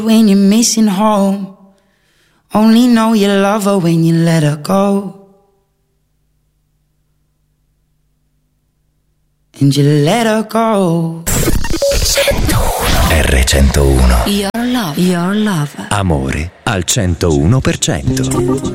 when you're missing home. Only know you love her when you let her go. And you let her go. 101 R101. Your love. Amore al 101%.